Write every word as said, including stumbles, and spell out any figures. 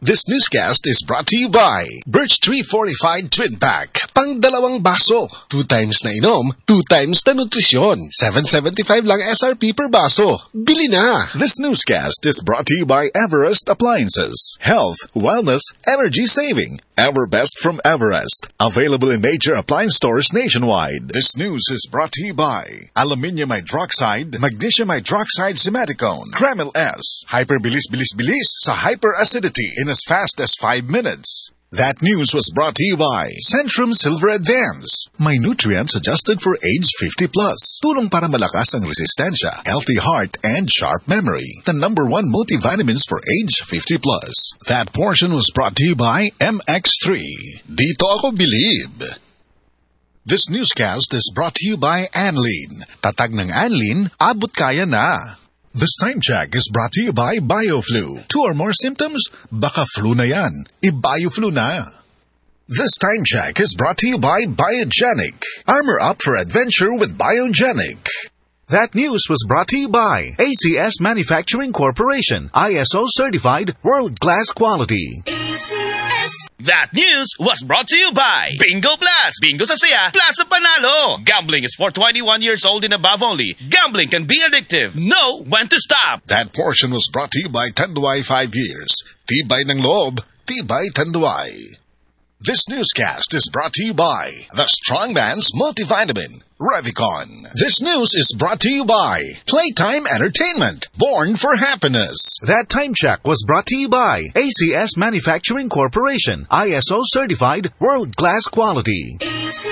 This newscast is brought to you by Birch Tree Fortified Twin Pack. Pang dalawang baso. Two times na inom, two times na nutrisyon. seven seventy-five lang S R P per baso. Bili na! This newscast is brought to you by Everest Appliances. Health, wellness, energy saving. Everbest from Everest. Available in major appliance stores nationwide. This news is brought to you by Aluminium Hydroxide, Magnesium Hydroxide Simaticone, Kremil S. Hyperbilis bilis bilis sa hyperacidity in as fast as five minutes. That news was brought to you by Centrum Silver Advance. May nutrients adjusted for age fifty plus. Tulong para malakas ang resistensya, healthy heart, and sharp memory. The number one multivitamins for age fifty plus. That portion was brought to you by M X three. Dito ako bilib. This newscast is brought to you by Anlin. Tatag ng Anlin, abot kaya na. This time check is brought to you by BioFlu. Two or more symptoms? Baka flu na yan. I-BioFlu na. This time check is brought to you by Biogenic. Armor up for adventure with Biogenic. That news was brought to you by A C S Manufacturing Corporation. I S O certified world-class quality. A C S. That news was brought to you by Bingo Plus. Bingo sa saya, plus sa panalo. Gambling is for twenty-one years old and above only. Gambling can be addictive. Know when to stop. That portion was brought to you by Tanduay five years. Tibay ng loob, tibay Tanduay. This newscast is brought to you by the Strongman's Multivitamin, Revicon. This news is brought to you by Playtime Entertainment, born for happiness. That time check was brought to you by A C S Manufacturing Corporation. I S O certified world-class quality. A C S.